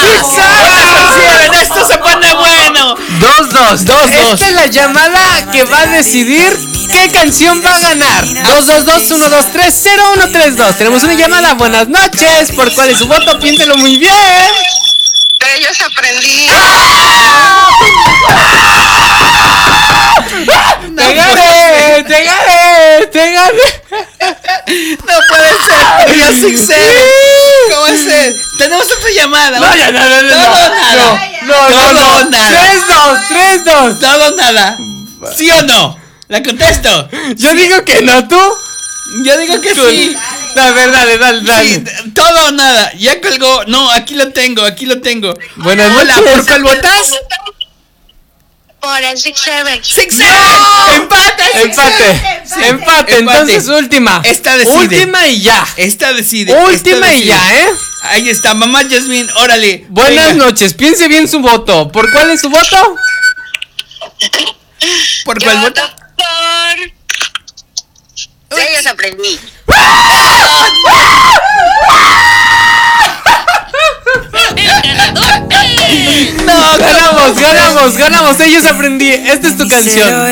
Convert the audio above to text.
¡Esto se pone bueno! 2-2. Esta es la llamada que va a decidir qué canción va a ganar. 222-123-0132. Tenemos una llamada. Buenas noches. ¿Por cuál es su voto? Piénselo muy bien. De ellos aprendí. ¡Te gané! No puede ser, pero yo sí sé. ¿Cómo es? Tenemos otra llamada. No. Todo nada. 3-2. Todo nada. ¿Sí o no? La contesto. Yo digo que no, ¿tú? Yo digo que sí. A ver, dale. Sí, todo o nada. Ya colgó. No, aquí lo tengo. Buenas Hola, noches. ¿por cuál votas? Por el 6-7. Empate. Entonces última. Esta decide. Última y ya. Última y ya, ¿eh? Ahí está, mamá Yasmín, órale. Buenas noches, piense bien su voto. ¿Por cuál es su voto? ¿Por cuál vota? De ellos aprendí. No, ganamos. Ellos aprendí. Esta es tu canción.